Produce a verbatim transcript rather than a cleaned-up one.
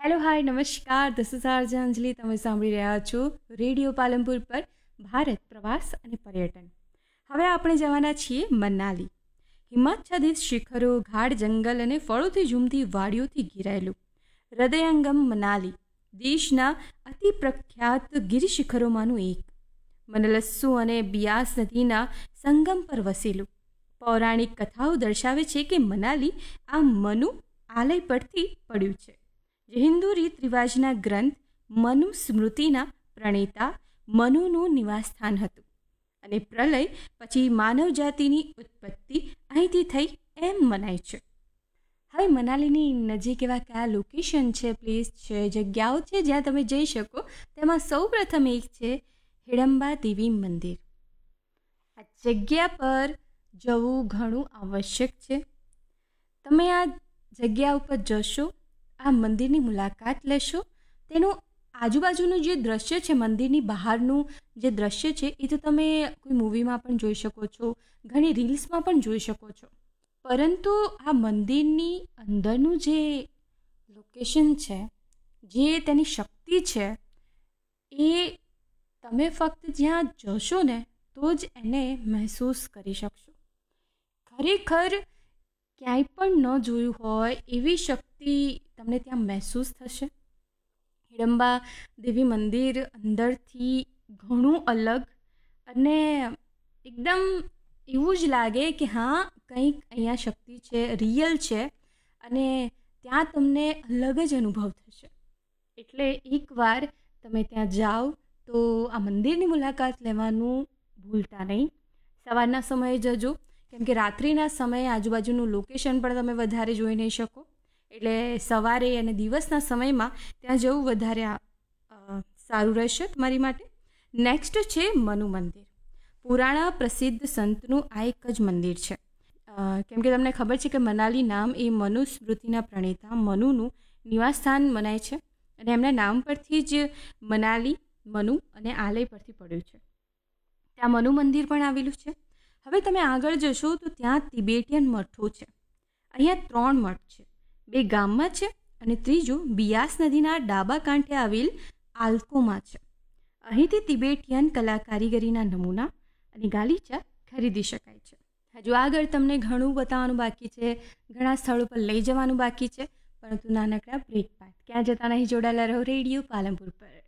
Hello hi નમસ્કાર, this is RJ અંજલિ. તમે સાંભળી રહ્યા છો રેડિયો પાલનપુર પર ભારત પ્રવાસ અને પર્યટન. હવે આપણે જવાના છીએ મનાલી. હિમાચ્છાદિત શિખરો, ગાઢ જંગલ અને ફળોથી ઝૂમતી વાડીઓથી ઘેરાયેલું હૃદયંગમ મનાલી દેશના અતિ પ્રખ્યાત ગિરિશિખરોમાંનું એક. મનલસ્સુ અને બિયાસ નદીના સંગમ પર વસેલું. પૌરાણિક કથાઓ દર્શાવે છે કે મનાલી આ મનુ આલય પરથી પડ્યું છે, જે હિન્દુ રીત રિવાજના ગ્રંથ મનુ સ્મૃતિના પ્રણેતા મનુનું નિવાસસ્થાન હતું અને પ્રલય પછી માનવજાતિની ઉત્પત્તિ અહીંથી થઈ એમ મનાય છે. હવે મનાલીની નજીક એવા કયા લોકેશન છે, પ્લેસ છે, જગ્યાઓ છે જ્યાં તમે જઈ શકો? તેમાં સૌ પ્રથમ એક છે હિડમ્બા દેવી મંદિર. આ જગ્યા પર જવું ઘણું આવશ્યક છે. તમે આ જગ્યા ઉપર જશો, આ મંદિરની મુલાકાત લેશો, તેનું આજુબાજુનું જે દ્રશ્ય છે, મંદિરની બહારનું જે દ્રશ્ય છે, એ તો તમે કોઈ મૂવીમાં પણ જોઈ શકો છો, ઘણી રીલ્સમાં પણ જોઈ શકો છો. પરંતુ આ મંદિરની અંદરનું જે લોકેશન છે, જે તેની શક્તિ છે, એ તમે ફક્ત જ્યાં જશો ને તો જ એને મહેસૂસ કરી શકશો. ખરેખર ક્યાંય પણ ન જોયું હોય એવી શક્તિ તમને ત્યાં મહેસૂસ થશે. હિડમ્બા દેવી મંદિર અંદરથી ઘણું અલગ અને એકદમ એવું જ લાગે કે હા, કંઈક અહીંયા શક્તિ છે, રિયલ છે અને ત્યાં તમને અલગ જ અનુભવ થશે. એટલે એકવાર તમે ત્યાં જાઓ તો આ મંદિરની મુલાકાત લેવાનું ભૂલતા નહીં. સવારના સમયે જજો, કેમ કે રાત્રિના સમયે આજુબાજુનું લોકેશન પણ તમે વધારે જોઈ નહીં શકો. એટલે સવારે અને દિવસના સમયમાં ત્યાં જવું વધારે સારું રહેશે તમારી માટે. નેક્સ્ટ છે મનુ મંદિર. પુરાણા પ્રસિદ્ધ સંતનું આ એક જ મંદિર છે. કેમ કે તમને ખબર છે કે મનાલી નામ એ મનુ સ્મૃતિના પ્રણેતા મનુનું નિવાસસ્થાન મનાય છે અને એમના નામ પરથી જ મનાલી, મનુ અને આલય પરથી પડ્યું છે. ત્યાં મનુ મંદિર પણ આવેલું છે. હવે તમે આગળ જશો તો ત્યાં તિબેટિયન મઠો છે. અહીંયા ત્રણ મઠ છે, બે ગામમાં છે અને ત્રીજું બિયાસ નદીના ડાબા કાંઠે આવેલ આલ્કોમાં છે. અહીંથી તિબેટિયન કલા કારીગરીના નમૂના અને ગાલીચા ખરીદી શકાય છે. હજુ આગળ તમને ઘણું બતાવવાનું બાકી છે, ઘણા સ્થળો પર લઈ જવાનું બાકી છે, પરંતુ નાનકડા બ્રેક બાદ ક્યાં જતા નહીં, જોડાયેલા રહો રેડિયો પાલનપુર પર.